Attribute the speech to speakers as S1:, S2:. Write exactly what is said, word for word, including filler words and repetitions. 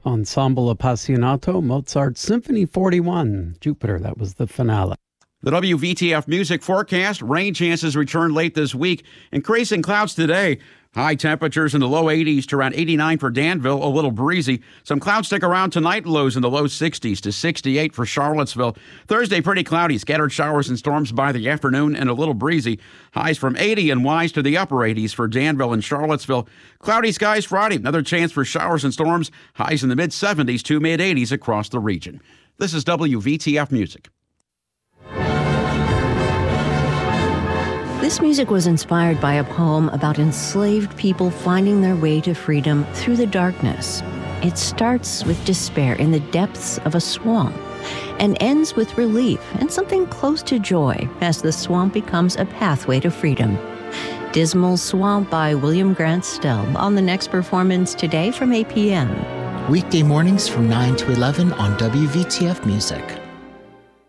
S1: Ensemble Appassionato, Mozart's Symphony forty-one. Jupiter, that was the finale.
S2: The W V T F music forecast, rain chances return late this week. Increasing clouds today. High temperatures in the low eighties to around eighty-nine for Danville, a little breezy. Some clouds stick around tonight, lows in the low sixties to sixty-eight for Charlottesville. Thursday, pretty cloudy, scattered showers and storms by the afternoon and a little breezy. Highs from eighty and wise to the upper eighties for Danville and Charlottesville. Cloudy skies Friday, another chance for showers and storms. Highs in the mid seventies to mid eighties across the region. This is W V T F Music.
S3: This music was inspired by a poem about enslaved people finding their way to freedom through the darkness. It starts with despair in the depths of a swamp and ends with relief and something close to joy as the swamp becomes a pathway to freedom. Dismal Swamp by William Grant Still on the next performance today from eight p.m.
S4: Weekday mornings from nine to eleven on W V T F Music.